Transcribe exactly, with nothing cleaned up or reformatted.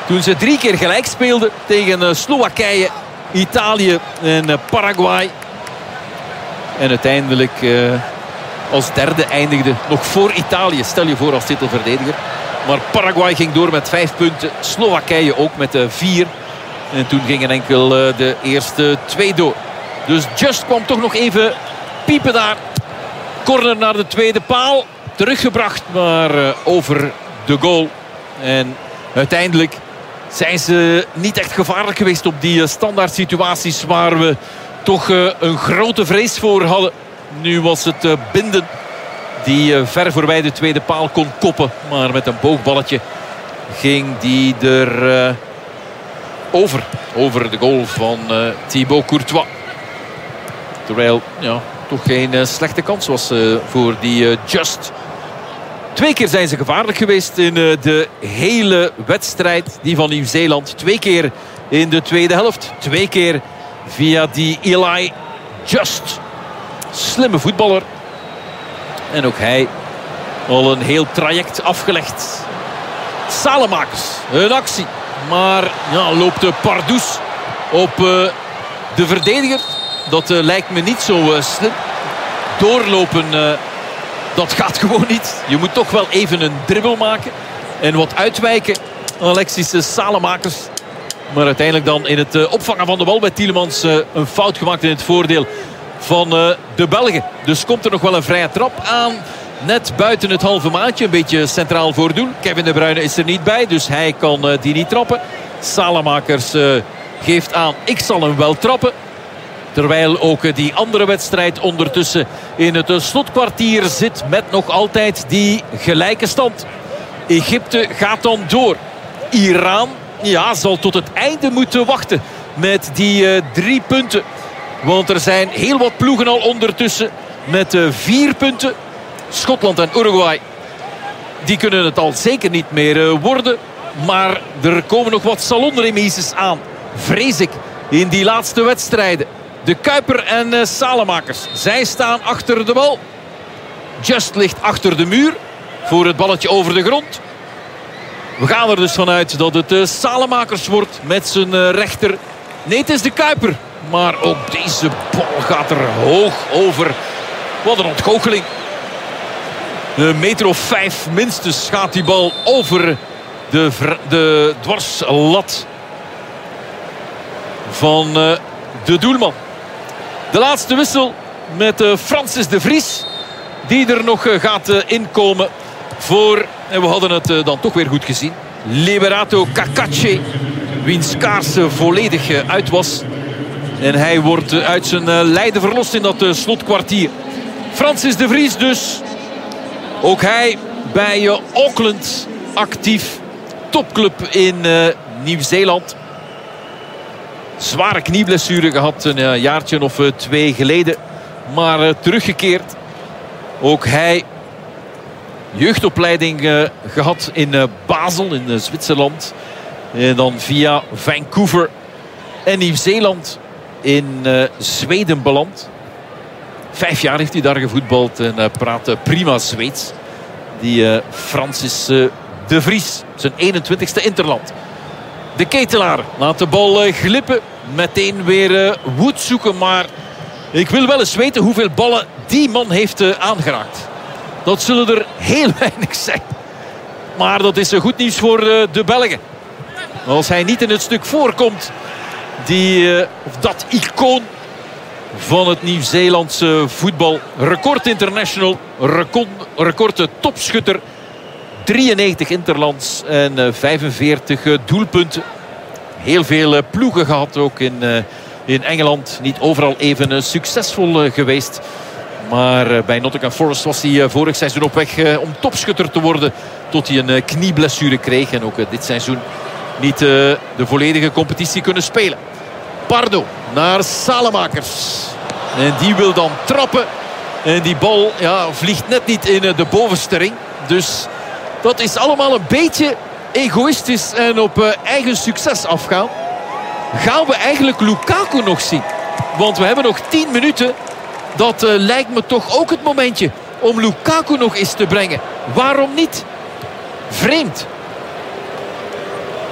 Toen ze drie keer gelijk speelden tegen uh, Slowakije, Italië en uh, Paraguay. En uiteindelijk uh, als derde eindigde. Nog voor Italië, stel je voor als titelverdediger. Maar Paraguay ging door met vijf punten. Slowakije ook met uh, vier. En toen gingen enkel uh, de eerste twee door. Dus Just kwam toch nog even piepen daar. Corner naar de tweede paal. Teruggebracht, maar uh, over de goal. En uiteindelijk zijn ze niet echt gevaarlijk geweest op die uh, standaard situaties waar we toch uh, een grote vrees voor hadden. Nu was het uh, Binden die uh, ver voorbij de tweede paal kon koppen. Maar met een boogballetje ging die er uh, over. Over de goal van uh, Thibaut Courtois. Terwijl, ja, toch geen uh, slechte kans was uh, voor die uh, Just. Twee keer zijn ze gevaarlijk geweest in uh, de hele wedstrijd. Die van Nieuw-Zeeland. Twee keer in de tweede helft. Twee keer via die Eli Just. Slimme voetballer. En ook hij al een heel traject afgelegd. Salemakers, een actie. Maar ja, loopt de Pardoes op uh, de verdediger. Dat uh, lijkt me niet zo uh, slim. Doorlopen, uh, dat gaat gewoon niet. Je moet toch wel even een dribbel maken. En wat uitwijken. Alexis uh, Salemakers. Maar uiteindelijk dan in het uh, opvangen van de bal bij Tielemans uh, een fout gemaakt in het voordeel van uh, de Belgen. Dus komt er nog wel een vrije trap aan. Net buiten het halve maatje. Een beetje centraal voor doel. Kevin De Bruyne is er niet bij. Dus hij kan uh, die niet trappen. Salemakers uh, geeft aan. Ik zal hem wel trappen. Terwijl ook uh, die andere wedstrijd ondertussen in het uh, slotkwartier zit. Met nog altijd die gelijke stand. Egypte gaat dan door. Iran, ja, zal tot het einde moeten wachten. Met die uh, drie punten. Want er zijn heel wat ploegen al ondertussen. Met uh, vier punten. Schotland en Uruguay, die kunnen het al zeker niet meer uh, worden. Maar er komen nog wat salonremises aan. Vrees ik in die laatste wedstrijden. De Kuiper en uh, Salemakers. Zij staan achter de bal. Just ligt achter de muur. Voor het balletje over de grond. We gaan er dus vanuit dat het uh, Salemakers wordt met zijn uh, rechter. Nee, het is de Kuiper. Maar ook deze bal gaat er hoog over. Wat een ontgoocheling. Een meter of vijf minstens gaat die bal over de, de dwarslat van uh, de doelman. De laatste wissel met uh, Francis de Vries. Die er nog uh, gaat uh, inkomen voor, en we hadden het uh, dan toch weer goed gezien, Liberato Cacace. Wiens kaars uh, volledig uh, uit was. En hij wordt uh, uit zijn uh, lijden verlost in dat uh, slotkwartier. Francis de Vries dus. Ook hij bij uh, Auckland actief. Topclub in uh, Nieuw-Zeeland. Zware knieblessure gehad een uh, jaartje of uh, twee geleden. Maar uh, teruggekeerd. Ook hij jeugdopleiding uh, gehad in uh, Basel in uh, Zwitserland. En dan via Vancouver en Nieuw-Zeeland in uh, Zweden beland. Vijf jaar heeft hij daar gevoetbald en uh, praat uh, prima Zweeds. Die uh, Francis uh, de Vries, zijn eenentwintigste interland. De Ketelaar laat de bal uh, glippen. Meteen weer uh, Wood zoeken, maar ik wil wel eens weten hoeveel ballen die man heeft uh, aangeraakt. Dat zullen er heel weinig zijn. Maar dat is uh, goed nieuws voor uh, de Belgen. Als hij niet in het stuk voorkomt, die, uh, of dat icoon van het Nieuw-Zeelandse voetbal. Record international, record, record topschutter. drieënnegentig interlands en uh, vijfenveertig uh, doelpunten. Heel veel uh, ploegen gehad ook in, uh, in Engeland. Niet overal even uh, succesvol uh, geweest. Maar uh, bij Nottingham Forest was hij uh, vorig seizoen op weg uh, om topschutter te worden. Tot hij een uh, knieblessure kreeg. En ook uh, dit seizoen niet uh, de volledige competitie kunnen spelen. Pardo naar Salemakers. En die wil dan trappen. En die bal ja, vliegt net niet in uh, de bovenste ring. Dus dat is allemaal een beetje egoïstisch en op uh, eigen succes afgaan. Gaan we eigenlijk Lukaku nog zien? Want we hebben nog tien minuten. Dat uh, lijkt me toch ook het momentje om Lukaku nog eens te brengen. Waarom niet? Vreemd